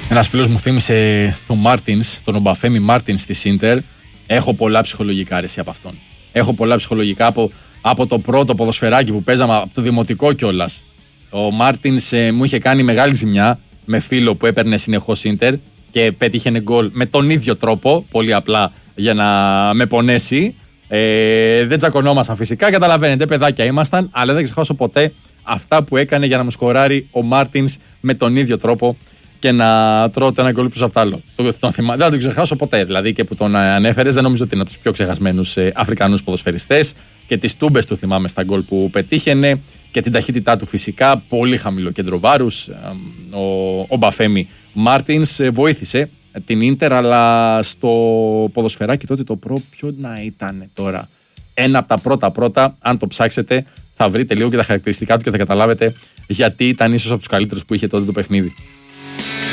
Ένας φίλος μου θύμισε τον Μάρτινς, τον Ομπαφέμι Μάρτινς της Ίντερ. Έχω πολλά ψυχολογικά αρέσει από αυτόν. Έχω πολλά ψυχολογικά από το πρώτο ποδοσφαιράκι που παίζαμε, από το δημοτικό κιόλας. Ο Μάρτινς μου είχε κάνει μεγάλη ζημιά με φίλο που έπαιρνε συνεχώς Ίντερ και πέτυχε γκολ με τον ίδιο τρόπο, πολύ απλά για να με πονέσει. Δεν τσακωνόμασταν φυσικά, καταλαβαίνετε, παιδάκια ήμασταν, αλλά δεν ξεχάσω ποτέ αυτά που έκανε για να μου σκοράρει ο Μάρτινς με τον ίδιο τρόπο και να τρώω το ένα γκολ πίσω από το άλλο. Δεν θα τον ξεχάσω ποτέ. Δηλαδή και που τον ανέφερες, δεν νομίζω ότι είναι από τους πιο ξεχασμένους Αφρικανούς ποδοσφαιριστές. Και τις τούμπες του θυμάμαι στα γκολ που πετύχαινε και την ταχύτητά του φυσικά. Πολύ χαμηλό κέντρο βάρους. Ο Μπαφέμι Μάρτινς βοήθησε την Ίντερ, αλλά στο ποδοσφαιράκι τότε το ποιο να ήταν τώρα. Ένα από τα πρώτα, αν το ψάξετε, θα βρείτε λίγο και τα χαρακτηριστικά του και θα καταλάβετε γιατί ήταν ίσως από τους καλύτερους που είχε τότε το παιχνίδι.